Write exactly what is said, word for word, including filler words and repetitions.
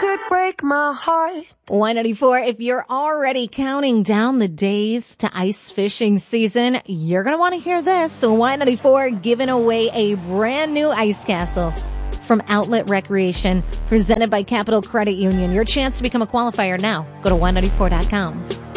could break my heart. Y ninety-four, if you're already counting down the days to ice fishing season, you're going to want to hear this. So Y ninety-four giving away a brand new ice castle from Outlet Recreation, presented by Capital Credit Union. Your chance to become a qualifier now. Go to Y ninety-four dot com.